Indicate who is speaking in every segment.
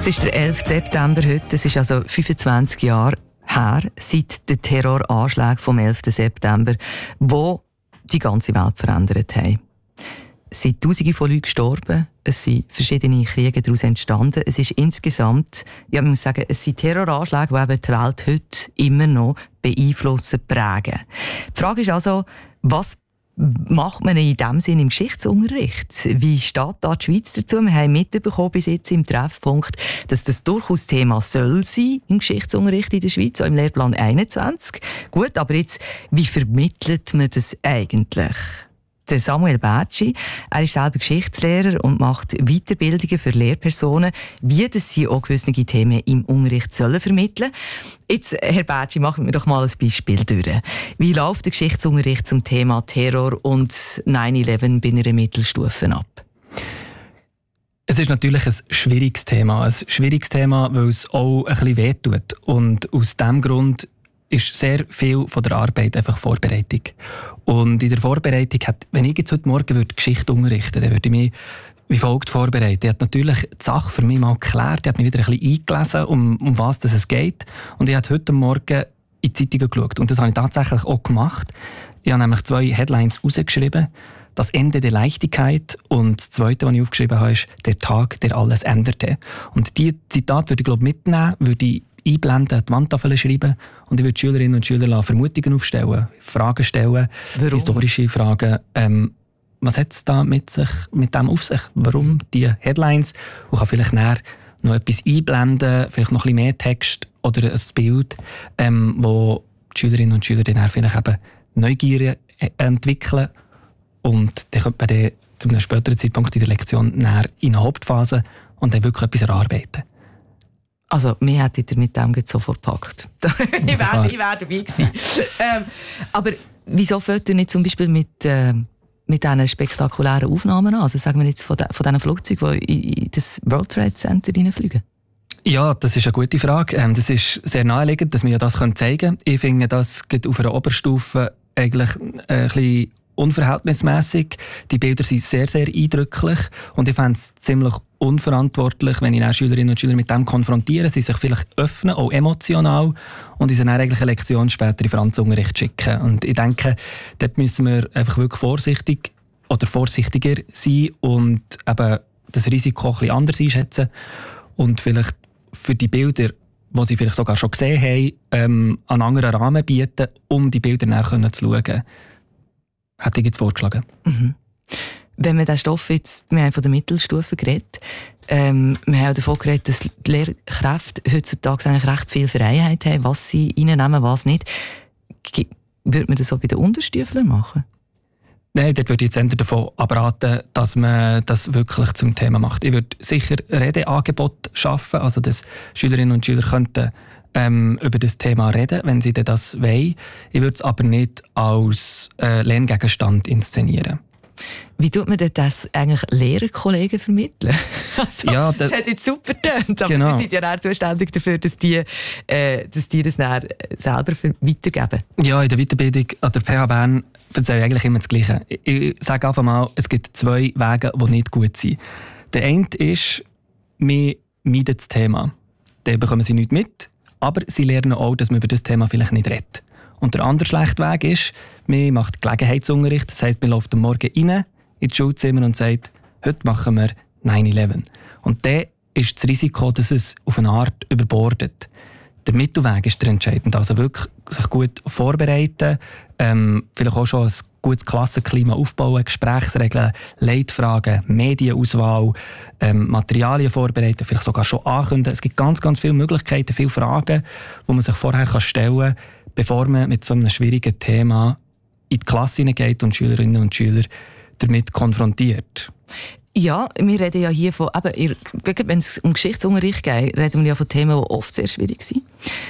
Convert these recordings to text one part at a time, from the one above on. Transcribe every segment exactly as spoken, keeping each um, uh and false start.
Speaker 1: ist der elfte September heute. Es ist also fünfundzwanzig Jahre her, seit den Terroranschlägen vom elften September, die die ganze Welt verändert haben. Es sind Tausende von Leuten gestorben, es sind verschiedene Kriege daraus entstanden. Es ist insgesamt, ja, man muss sagen, es sind Terroranschläge, die eben die Welt heute immer noch beeinflussen, prägen. Die Frage ist also, was macht man in diesem Sinne im Geschichtsunterricht? Wie steht da die Schweiz dazu? Wir haben mitbekommen bis jetzt im Treffpunkt, dass das durchaus Thema soll sein im Geschichtsunterricht in der Schweiz, auch im Lehrplan einundzwanzig. Gut, aber jetzt, wie vermittelt man das eigentlich? Der Samuel Bärtschi, er ist selber Geschichtslehrer und macht Weiterbildungen für Lehrpersonen, wie das sie auch gewisse Themen im Unterricht sollen vermitteln. Jetzt, Herr Bärtschi, machen wir doch mal ein Beispiel durch. Wie läuft der Geschichtsunterricht zum Thema Terror und neun elf bei einer Mittelstufe ab?
Speaker 2: Es ist natürlich ein schwieriges Thema. Ein schwieriges Thema, weil es auch ein bisschen wehtut. Und aus diesem Grund ist sehr viel von der Arbeit einfach Vorbereitung. Und in der Vorbereitung hat, wenn ich jetzt heute Morgen würde Geschichte unterrichten, dann würde ich mich wie folgt vorbereiten. Ich habe natürlich die Sache für mich mal geklärt, ich habe mich wieder ein bisschen eingelesen, um, um was es geht. Und ich habe heute Morgen in die Zeitungen geschaut. Und das habe ich tatsächlich auch gemacht. Ich habe nämlich zwei Headlines rausgeschrieben. Das Ende der Leichtigkeit und das Zweite, was ich aufgeschrieben habe, ist der Tag, der alles änderte. Und diese Zitate würde ich glaube mitnehmen, würde ich einblenden, die Wandtafel schreiben und ich würde Schülerinnen und Schüler Vermutungen aufstellen, Fragen stellen, Warum? historische Fragen. Ähm, was hat es da mit, sich, mit dem auf sich? Warum die Headlines? Und kann vielleicht näher noch etwas einblenden, vielleicht noch ein bisschen mehr Text oder ein Bild, ähm, wo die Schülerinnen und Schüler dann vielleicht eben Neugier entwickeln. Und dann könnte man dann zu einem späteren Zeitpunkt in der Lektion näher in eine Hauptphase und dann wirklich etwas erarbeiten.
Speaker 1: Also, mir hätte ihr mit dem sofort gepackt. ich wäre ich wär dabei gewesen. ähm, aber wieso fällt ihr nicht zum Beispiel mit, äh, mit diesen spektakulären Aufnahmen an? Also sagen wir jetzt von, de, von diesen Flugzeugen, die in das World Trade Center reinfliegen?
Speaker 2: Ja, das ist eine gute Frage. Ähm, das ist sehr naheliegend, dass wir das zeigen können. Ich finde, das geht auf einer Oberstufe eigentlich äh, ein bisschen unverhältnismäßig. Die Bilder sind sehr, sehr eindrücklich und ich fände es ziemlich unverantwortlich, wenn ich dann Schülerinnen und Schüler mit dem konfrontiere, sie sich vielleicht öffnen, auch emotional, und sie dann eigentlich eine Lektion später in Franzunterricht schicken. Und ich denke, dort müssen wir einfach wirklich vorsichtig oder vorsichtiger sein und eben das Risiko ein bisschen anders einschätzen und vielleicht für die Bilder, die sie vielleicht sogar schon gesehen haben, ähm, einen anderen Rahmen bieten, um die Bilder näher zu schauen. Hätte ich jetzt vorgeschlagen.
Speaker 1: Mhm. Wenn wir diesen Stoff jetzt, wir haben von der Mittelstufe geredet, ähm, wir haben davon geredet, dass die Lehrkräfte heutzutage eigentlich recht viel Freiheit haben, was sie reinnehmen, was nicht. Würde man das auch bei den Unterstuflern machen?
Speaker 2: Nein, dort würde ich jetzt eher davon abraten, dass man das wirklich zum Thema macht. Ich würde sicher Redeangebote schaffen, also dass Schülerinnen und Schüler könnten ähm, über das Thema reden, wenn sie das wollen. Ich würde es aber nicht als äh, Lerngegenstand inszenieren.
Speaker 1: Wie tut man denn das eigentlich Lehrerkollegen vermitteln? Also, ja, das, das hat jetzt super getönt, aber genau. Die sind ja auch zuständig dafür, dass die, äh, dass die das dann selber weitergeben.
Speaker 2: Ja, in der Weiterbildung an der P H Bern erzähle ich eigentlich immer das Gleiche. Ich, ich sage einfach mal, es gibt zwei Wege, die nicht gut sind. Der eine ist, wir meiden das Thema. Dann bekommen sie nichts mit, aber sie lernen auch, dass man über das Thema vielleicht nicht redet. Und der andere schlechte Weg ist, man macht Gelegenheitsunterricht. Das heisst, man läuft am Morgen rein ins Schulzimmer und sagt, heute machen wir neun elf. Und dann ist das Risiko, dass es auf eine Art überbordet. Der Mittelweg ist der entscheidend. Also wirklich sich gut vorbereiten, ähm, vielleicht auch schon ein gutes Klassenklima aufbauen, Gesprächsregeln, Leitfragen, Medienauswahl, ähm, Materialien vorbereiten, vielleicht sogar schon ankündigen. Es gibt ganz, ganz viele Möglichkeiten, viele Fragen, die man sich vorher stellen kann, bevor man mit so einem schwierigen Thema in die Klasse hineingeht und Schülerinnen und Schüler damit konfrontiert.
Speaker 1: Ja, wir reden ja hier von, eben, wenn es um Geschichtsunterricht geht, reden wir ja von Themen, die oft sehr schwierig sind.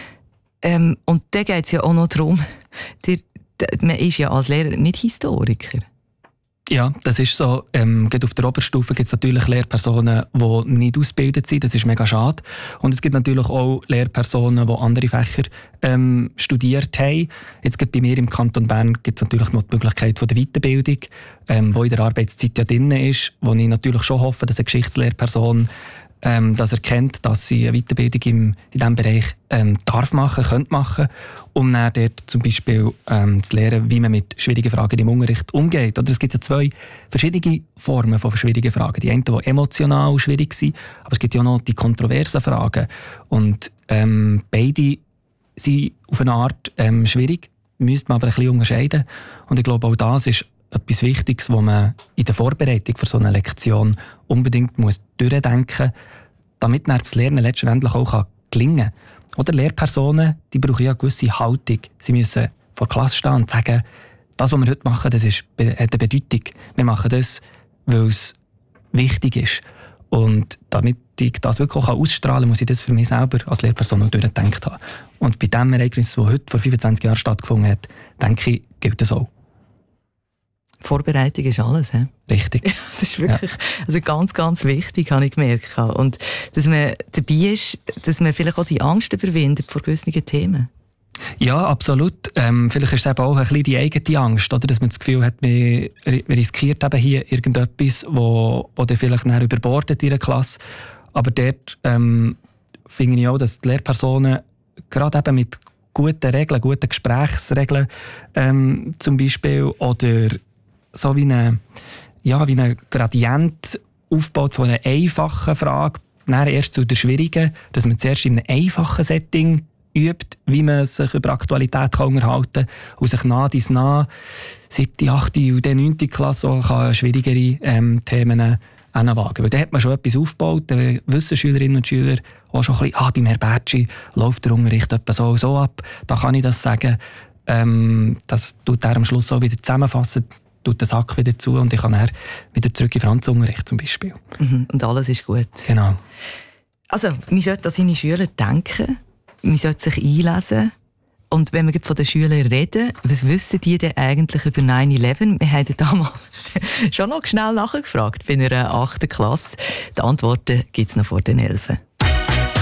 Speaker 1: Ähm, und da geht es ja auch noch darum, der, der, man ist ja als Lehrer nicht Historiker.
Speaker 2: Ja, das ist so. Ähm, auf der Oberstufe gibt es natürlich Lehrpersonen, die nicht ausgebildet sind. Das ist mega schade. Und es gibt natürlich auch Lehrpersonen, die andere Fächer ähm, studiert haben. Jetzt gibt bei mir im Kanton Bern gibt es natürlich noch die Möglichkeit von der Weiterbildung, ähm, die in der Arbeitszeit ja drin ist, wo ich natürlich schon hoffe, dass eine Geschichtslehrperson ähm, dass er kennt, dass sie eine Weiterbildung im, in diesem Bereich ähm, darf machen, könnte machen, um dann dort zum Beispiel ähm, zu lernen, wie man mit schwierigen Fragen im Unterricht umgeht. Oder es gibt ja zwei verschiedene Formen von schwierigen Fragen. Die einen, die emotional schwierig sind, aber es gibt ja auch noch die kontroversen Fragen. Und ähm, beide sind auf eine Art ähm, schwierig, müsste man aber ein bisschen unterscheiden. Und ich glaube, auch das ist etwas Wichtiges, was man in der Vorbereitung für so eine Lektion unbedingt muss durchdenken muss, damit dann das Lernen letztendlich auch gelingen kann. Oder Lehrpersonen, die brauchen ja eine gewisse Haltung. Sie müssen vor der Klasse stehen und sagen, das, was wir heute machen, das ist, hat eine Bedeutung. Wir machen das, weil es wichtig ist. Und damit ich das wirklich auch ausstrahlen kann, muss ich das für mich selber als Lehrperson auch durchgedacht haben. Und bei dem Ereignis, das heute vor fünfundzwanzig Jahren stattgefunden hat, denke ich, gilt das auch.
Speaker 1: Vorbereitung ist alles, he?
Speaker 2: Richtig.
Speaker 1: Das ist wirklich ja. also ganz, ganz wichtig, habe ich gemerkt. Und dass man dabei ist, dass man vielleicht auch die Angst überwindet vor gewissen Themen.
Speaker 2: Ja, absolut. Ähm, vielleicht ist es eben auch ein bisschen die eigene Angst, oder? Dass man das Gefühl hat, man riskiert eben hier irgendetwas, wo, wo dann vielleicht näher überbordet in der Klasse. Aber dort ähm, finde ich auch, dass die Lehrpersonen gerade eben mit guten Regeln, guten Gesprächsregeln ähm, zum Beispiel, oder so wie eine, ja, wie ein Gradient aufbaut von einer einfachen Frage, dann erst zu der schwierigen, dass man zuerst in einem einfachen Setting übt, wie man sich über Aktualität kann unterhalten kann und sich nah dies nah siebte, achte und dann neunte Klasse auch kann schwierigere ähm, Themen hinwagen. Weil da hat man schon etwas aufgebaut, da wissen Schülerinnen und Schüler auch schon ein bisschen, ah, beim Herrn Bertschi läuft der Unterricht etwa so und so ab, da kann ich das sagen. Ähm, das tut er am Schluss auch wieder zusammenfassen, tut den Sack wieder zu und ich kann dann wieder zurück in Franzunterricht zum Beispiel.
Speaker 1: Mhm, und alles ist gut.
Speaker 2: Genau.
Speaker 1: Also, man sollte an seine Schüler denken, man sollte sich einlesen. Und wenn wir von den Schülern reden, was wissen die denn eigentlich über neun elf? Wir haben damals schon noch schnell nachgefragt bei einer achten Klasse. Die Antworten gibt es noch vor den Elfen.